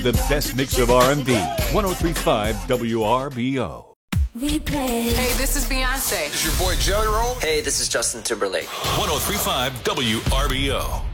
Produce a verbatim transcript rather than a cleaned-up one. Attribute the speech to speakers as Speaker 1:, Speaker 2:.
Speaker 1: The best mix of R and B. one oh three point five W R B O.
Speaker 2: Hey, this is Beyonce.
Speaker 3: This is your boy Jelly Roll.
Speaker 4: Hey, this is Justin Timberlake.
Speaker 5: one oh three point five W R B O.